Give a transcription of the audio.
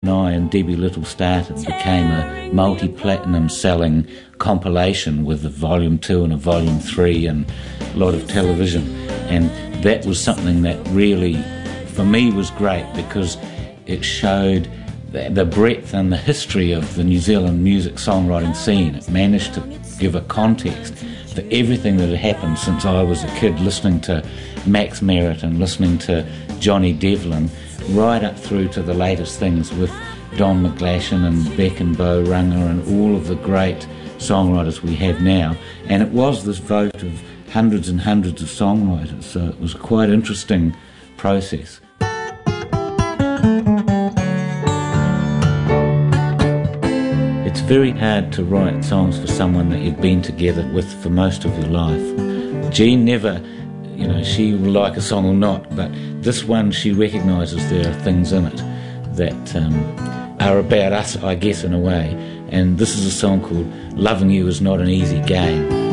I and Debbie Little started became a multi-platinum selling compilation with a volume 2 and a volume 3 and a lot of television. And that was something that really, for me, was great because it showed the breadth and the history of the New Zealand music songwriting scene. It managed to give a context for everything that had happened since I was a kid, listening to Max Merritt and listening to Johnny Devlin, right up through to the latest things with Don McGlashan and Beck and Bo Runga and all of the great songwriters we have now. And it was this vote of hundreds and hundreds of songwriters, so it was a quite interesting process. It's very hard to write songs for someone that you've been together with for most of your life. Jean never, she will like a song or not, but this one she recognises there are things in it that are about us, I guess, in a way. And this is a song called Loving You Is Not an Easy Game.